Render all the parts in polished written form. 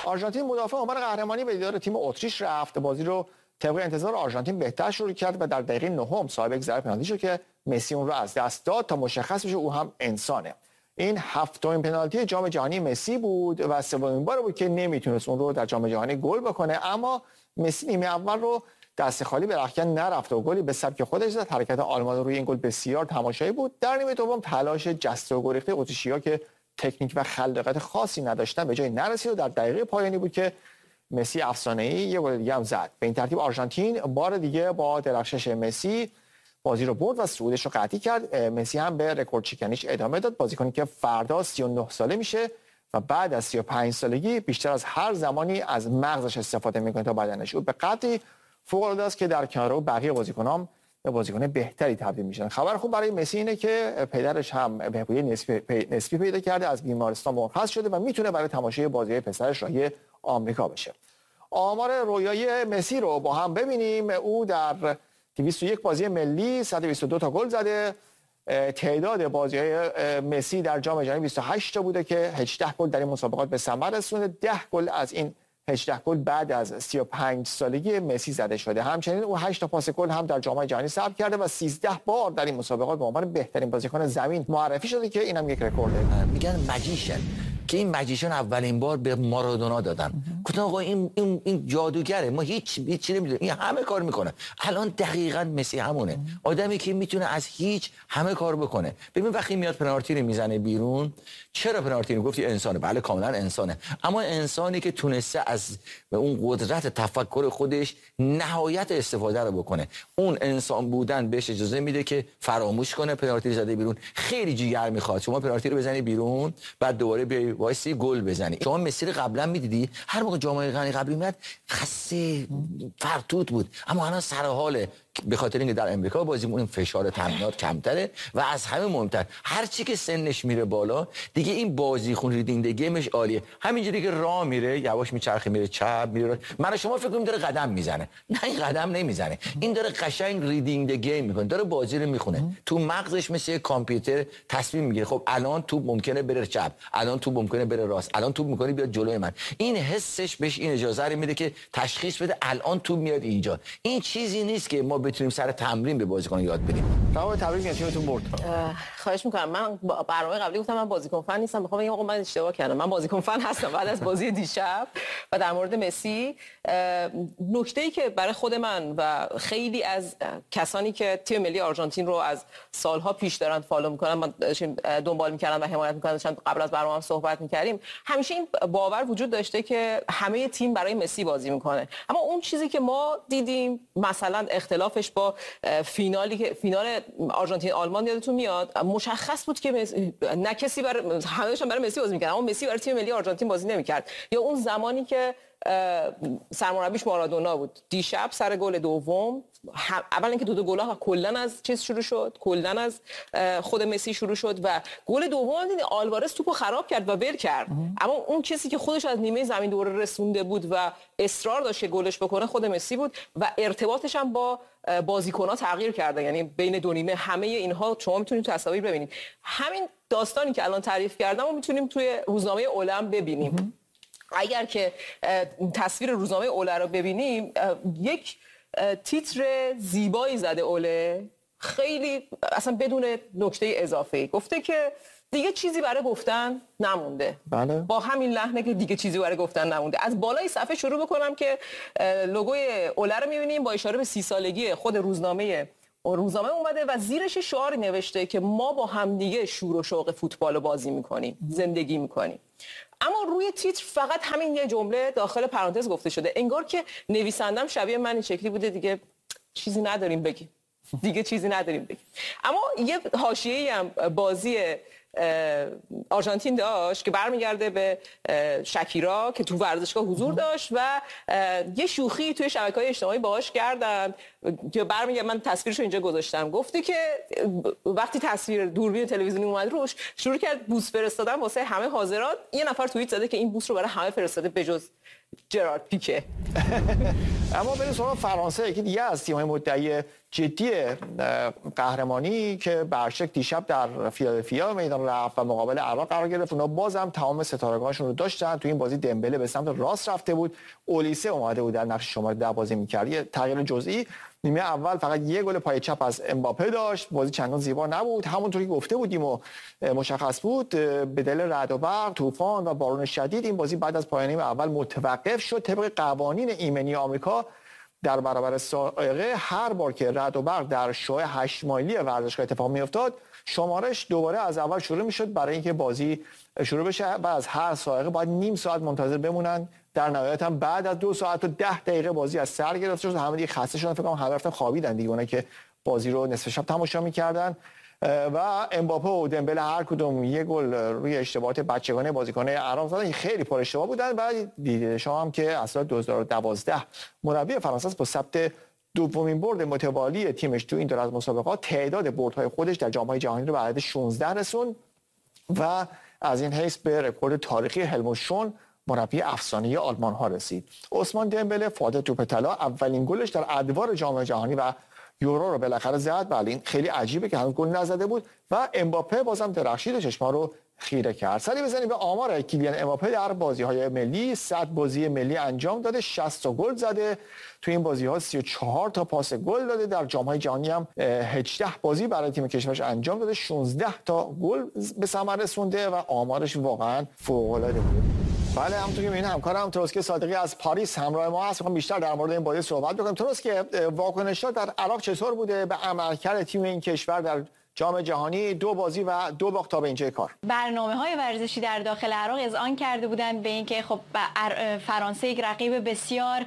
آرژانتین مدافع عنوان قهرمانی به دیدار تیم اتریش رفت. بازی رو طبق انتظار آرژانتین بهتر شروع کرد و در دقیقه 9 صاحب یک ضربه پنالتی شد که مسی اون رو از دست داد تا مشخص بشه او هم انسانه. این 7مین پنالتی جام جهانی مسی بود و 3مین بار بود که نمیتونست اون رو در جام جهانی گل بکنه، اما مسی نیمه اول رو دست خالی به رختکن نرفت و گلی به سبک خودش زد. حرکت آلمان روی این گل بسیار تماشایی بود. در نیمه دوم تلاش جسته و گریخته اتریشی‌ها که تکنیک و خلاقیت خاصی نداشتن به جای نرسید و در دقیقه پایانی بود که مسی افسانه‌ای یه گل دیگه هم زد. به این ترتیب آرژانتین بار دیگه با درخشش مسی بازی رو برد و صعودش رو قطعی کرد. مسی هم به رکورد شکنیش ادامه داد. بازیکنی که فردا 39 ساله میشه و بعد از 35 سالگی بیشتر از هر زمانی از مغزش استفاده میکنه تا بدنش. او به قدری فوق‌العاده است که در کنار بقیه بازیکنان به بازیکن بهتری تبدیل میشن. خبر خوب برای مسی اینه که پدرش هم بهبودی نسبی پیدا کرده، از بیمارستان مرخص شده و میتونه برای تماشای بازی پسرش راهی آمریکا بشه. آمار رویایی مسی رو با هم ببینیم. او در 201 بازی ملی 122 تا گل زده. تعداد بازی‌های مسی در جام جهانی 28 تا بوده که 18 گل در این مسابقات به ثمر رسونده. 10 گل از این 18 گل بعد از 35 سالگی مسی زده شده. همچنین او 8 تا پاس گل هم در جام جهانی ثبت کرده و 13 بار در این مسابقات به عنوان بهترین بازیکن زمین معرفی شده که اینم یک رکورده. میگن ماجیشن که این ماجیشن اولین بار به مارادونا دادن. گفتن آقا این جادوگره، ما هیچی نمیدونیم، این همه کار میکنه. الان دقیقاً مسی همونه، آدمی که میتونه از هیچ همه کار بکنه. ببین وقتی میاد پنالتی رو میزنه بیرون، چرا پنالتی رو گفتی انسانه؟ بله کاملا انسانه، اما انسانی که تونسته از اون قدرت تفکر خودش نهایت استفاده رو بکنه. اون انسان بودن بهش اجازه میده که فراموش کنه پنالتی زده بیرون. خیلی جیگر میخواد شما پنالتی رو بزنی بیرون بعد دوباره بیای وایسی گل بزنی. شما مسی رو قبلا میدیدی هر موقع جام جهانی قبلی میاد خسته فرتوت بود، اما الان سر حاله به خاطر اینکه در امریکا بازی اون فشار تمرینات کمتره و از همه مهمتر هر چی که سنش میره بالا دیگه این بازی خون ریدینگ گیمش عالیه. همینجوری که راه میره یواش میچرخه میره چپ میره من شما فکر کنید داره قدم میزنه، نه این قدم نمیزنه، این داره قشنگ ریدینگ گیم میکنه، داره بازی رو میخونه. تو مغزش مثل یک کامپیوتر تصمیم میگیره خب الان توپ ممکنه بره چپ، الان توپ ممکنه بره راست، الان توپ میکنه بیاد جلوی من. این حسش بهش این اجازه رو میده که تشخیص بده الان توپ میاد اینجا. این چیزی نیست که ما بتونیم سر تمرین به بازیکن یاد بدیم. تمام تبریک میگم تیمتون برد. خواهش میکنم. من برنامه قبلی گفتم من بازیکن فن نیستم، میخوام بگم آقا من اشتباه کردم، من بازیکن فن هستم بعد از بازی دیشب. و در مورد مسی نکته‌ای که برای خود من و خیلی از کسانی که تیم ملی آرژانتین رو از سالها پیش دارن فالو میکنن، من دنبال میکردم و حمایت میکنم، چون قبل از برنامه صحبت میکردیم، همیشه این باور وجود داشته که همه تیم برای مسی بازی میکنه. اما اون چیزی که ما دیدیم مثلا اختلافش با فینال آرژانتین آلمان یادتون میاد، مشخص بود که نه کسی همه‌شون برای مسی بازی میکرد اما مسی برای تیم ملی آرژانتین بازی نمیکرد. یا اون زمانی که سرمربیش مارادونا بود، دیشب سر گل دوم اول اینکه دو گل‌ها کلا از چیز شروع شد، کلا از خود مسی شروع شد و گل دوم دیدی آلوارز توپو خراب کرد و ول کرد. اما اون کسی که خودش از نیمه زمین دوره رسونده بود و اصرار داشت که گلش بکنه خود مسی بود و ارتباطش هم با بازیکن‌ها تغییر کرده. یعنی بین دو نیمه همه اینها شما میتونید تو تصاویر ببینید. همین داستانی که الان تعریف کردم رو میتونیم توی روزنامه اولم ببینیم. اگر که تصویر روزنامه اوله رو ببینیم، یک تیتر زیبایی زده اوله، خیلی اصلا بدون نکته اضافه‌ای گفته که دیگه چیزی برای گفتن نمونده. بله. با همین لحنه که دیگه چیزی برای گفتن نمونده. از بالای صفحه شروع بکنم که لوگوی اوله رو می‌بینیم با اشاره به 30 سالگی خود روزنامه اومده و زیرش شعاری نوشته که ما با همدیگه شور و شوق فوتبال بازی می‌کنیم، زندگی می‌کنیم. اما روی تیتر فقط همین یه جمله داخل پرانتز گفته شده، انگار که نویسندم شبیه من این شکلی بوده دیگه چیزی نداریم بگیم. اما یه حاشیه‌ای هم بازی آرژانتین داشت که برمیگرده به شکیرا که تو ورزشگاه حضور داشت و یه شوخی توی شبکه‌های اجتماعی باهاش کردن که برمیگرده، من تصویرشو اینجا گذاشتم، گفته که وقتی تصویر دوربین تلویزیونی اومد روش شروع کرد بوس فرستادن واسه همه حاضران. یه نفر توییت زده که این بوس رو برای همه فرستاده بجز جرارد پیکه. اما بریم سراغ فرانسه که دیگه از تیم‌های مدعی جدی قهرمانی که برشک دیشب در فیلادلفیا میدان رفت و مقابل عراق قرار گرفت. اونا بازم تمام ستارگانشون رو داشتن. تو این بازی دمبله به سمت راست رفته بود، اولیسه اومده بود در نقش شماره 10 بازی می‌کرد. یه تغییر جزئی نیمه اول فقط یه گل پای چپ از امباپه داشت. بازی چندان زیبا نبود، همونطوری که گفته بودیم و مشخص بود به دلیل رعد و برق، طوفان و بارون شدید این بازی بعد از پایان نیمه اول متوقف شد. طبق قوانین ایمنی آمریکا در برابر سائقه هر بار که رعد و برق در شعاع 8 مایلی ورزشگاه اتفاق میافتاد شمارش دوباره از اول شروع میشد برای اینکه بازی شروع بشه و از هر سائقه باید نیم ساعت منتظر بمونن. در نهایت هم بعد از 2 ساعت و 10 دقیقه بازی از سر گرفته شد. همه دیگه خسته شدن، فکر کنم همه رفتن خوابیدن دیگه، اونایی که بازی رو نصف شب تماشا می‌کردن. و امباپه و دمبله هر کدوم یه گل روی اشتباهات بچگانه بازیکن‌های عراق زدن، خیلی پر اشتباه بودن. و دیده شما هم که از سال 2012 مربی فرانسه با ثبت دومین برد متوالی تیمش تو این دور از مسابقات تعداد بردهای خودش در جام‌های جهانی رو به عدد 16 رسوند و از این حیث به رکورد تاریخی هلموت شون مربی افسانه‌ای آلمان ها رسید. عثمان دمبله فاتح توپ طلا اولین گلش در ادوار جام جهانی و یورو رو بالاخره زد. بله این خیلی عجیبه که هنوز گل نزده بود. و امباپه بازم درخشید و چشما رو خیره کرد. سری بزنیم به آمار کیلیان امباپه در بازی‌های ملی. 100 بازی ملی انجام داده، 60 تا گل زده. تو این بازی‌ها 34 تا پاس گل داده. در جام‌های جهانی هم 18 بازی برای تیم کشورش انجام داده، 16 تا گل به ثمر رسونده و آمارش واقعا فوق‌العاده بود. بله همونطور که می‌بینید همکارم تروسکی صادقی از پاریس همراه ما هست. می‌خوام بیشتر در مورد این بازی صحبت بکنیم. تروسکی، واکنش‌ها در عراق چطور بوده به عملکرد تیم این کشور در جام جهانی؟ 2 بازی و 2 باخت تا به اینجای کار. برنامه‌های ورزشی در داخل عراق اذعان کرده بودند به اینکه خب فرانسه یک رقیب بسیار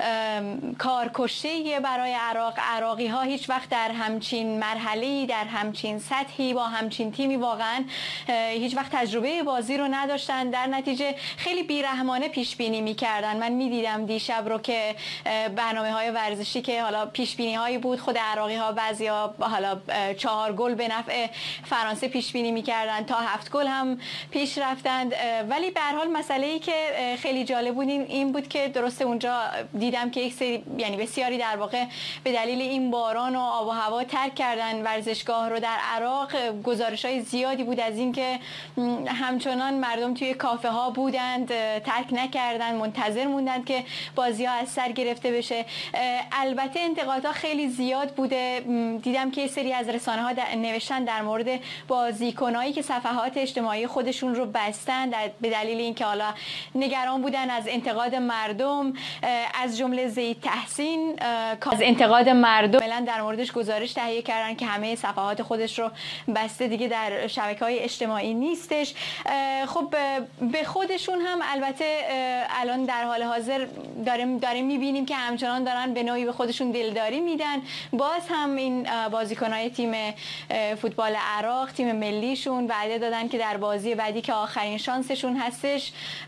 کارکشته برای عراق. عراقی‌ها هیچ وقت در همچین مرحله‌ای، در همچین سطحی، با همچین تیمی واقعا هیچ وقت تجربه بازی رو نداشتن. در نتیجه خیلی بی‌رحمانه پیش بینی می‌کردن. من می‌دیدم دیشب رو که برنامه‌های ورزشی که حالا پیش بینی‌هایی بود، خود عراقی‌ها بعضیا حالا 4 گل به نفع فرانسه پیش بینی می‌کردن، تا 7 گل هم پیش رفتند. ولی به هر حال مسئله‌ای که خیلی جالب بود این بود که درسته اونجا دیدم که یک سری یعنی بسیاری در واقع به دلیل این باران و آب و هوا ترک کردن ورزشگاه رو. در عراق گزارش‌های زیادی بود از اینکه همچنان مردم توی کافه ها بودند، ترک نکردند، منتظر موندند که بازی‌ها از سر گرفته بشه. البته انتقادها خیلی زیاد بوده. دیدم که سری از رسانه‌ها نوشتن در مورد بازیکنایی که صفحات اجتماعی خودشون رو بستن به دلیل اینکه حالا نگران بودن از انتقاد مردم، از جمله زید تحسین از انتقاد مردم فعلا در موردش گزارش تهیه کردن که همه صفحات خودش رو بسته، دیگه در شبکه‌های اجتماعی نیستش. خب به خودشون هم البته الان در حال حاضر داریم می‌بینیم که همچنان دارن به نوعی به خودشون دلداری میدن. باز هم این بازیکن‌های تیم فوتبال عراق، تیم ملیشون، وعده دادن که در بازی بعدی که آخرین شانسشون هستش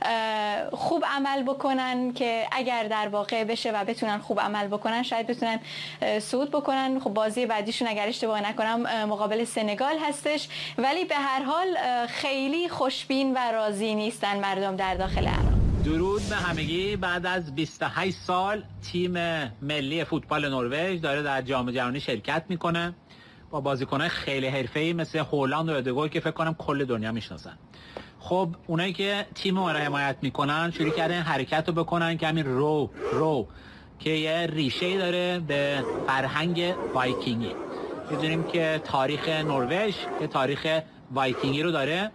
خوب عمل بکنن، که اگر در واقع بشه و بتونن خوب عمل بکنن شاید بتونن صعود بکنن. خب بازی بعدیشون اگر اشتباه نکنم مقابل سنگال هستش. ولی به هر حال خیلی خوشبین و راضی نیستن مردم در داخل عراق. درود به همگی. بعد از 28 سال تیم ملی فوتبال نروژ داره در جام جهانی شرکت میکنه با بازیکن‌های خیلی حرفه‌ای مثل هولند و ادگار که فکر کنم کل دنیا میشناسن. خب اونایی که تیم رو حمایت میکنن شروع کردن حرکت رو بکنن که همین رو که یه ریشه‌ای داره به فرهنگ وایکینگی. می‌دونیم که تاریخ نروژ که تاریخ وایکینگی رو داره.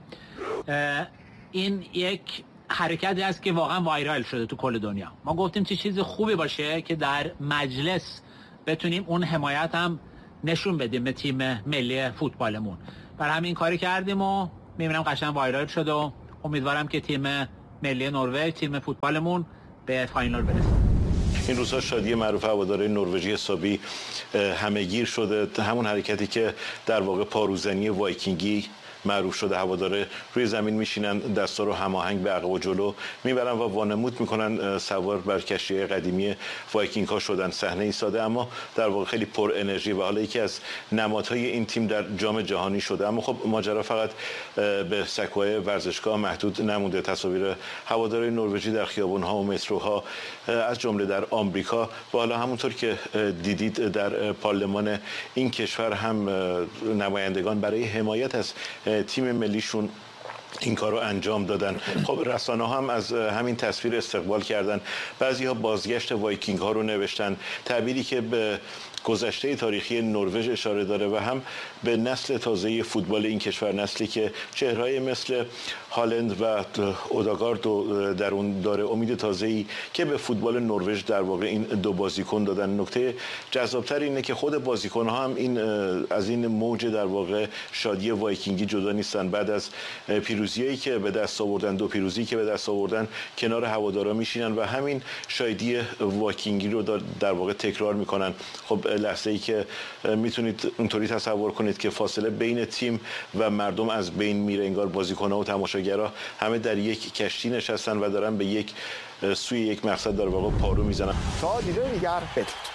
این یک حرکتی است که واقعا وایرال شده تو کل دنیا. ما گفتیم چه چیز خوبی باشه که در مجلس بتونیم اون حمایت هم نشون بدیم به تیم ملی فوتبالمون. برای همین کاری کردیم و می‌بینم قشنگ وایرال شد و امیدوارم که تیم ملی نروژ، تیم فوتبالمون به فاینال برسه. این روزها شادی معروف هواداری نروژی حسابی همه‌گیر شده. همون حرکتی که در واقع پاروزنی وایکینگی معروف شده هواداره روی زمین میشینن، دستا رو هماهنگ به عقب و جلو میبرن و وانمود میکنن سوار بر کشتی قدیمی وایکینگ ها شدن. صحنه ای ساده اما در واقع خیلی پر انرژی و حالا یکی از نمادهای این تیم در جام جهانی شده. اما خب ماجرا فقط به سکوی ورزشگاه محدود نمونده. تصاویر هواداری نروژی در خیابون‌ها و متروها از جمله در آمریکا و حالا همونطور که دیدید در پارلمان این کشور هم نمایندگان برای حمایت از تیم ملیشون این کار رو انجام دادن. خب رسانه هم از همین تصویر استقبال کردن. بعضی‌ها بازگشت وایکینگ ها رو نوشتن، تعبیری که به گذشته تاریخی نروژ اشاره داره و هم به نسل تازه فوتبال این کشور، نسلی که چهره‌ای مثل هالند و اوداگارد در اون داره، امید تازه‌ای که به فوتبال نروژ در واقع این دو بازیکن دادن. نکته جذاب‌تر اینه که خود بازیکن‌ها هم از این موج در واقع شادی وایکینگی جدا نیستن. بعد از پیروزیایی که به دست آوردن، دو پیروزی که به دست آوردن، کنار هوادارا میشینن و همین شادی وایکینگی رو در واقع تکرار میکنن. خب لحظه‌ای که میتونید اونطوری تصور کنید که فاصله بین تیم و مردم از بین میره، انگار بازیکن‌ها و تماشاگرها همه در یک کشتی نشستن و دارن به یک سوی یک مقصد در واقع پارو میزنن. تا دیدار دیگر بدرود.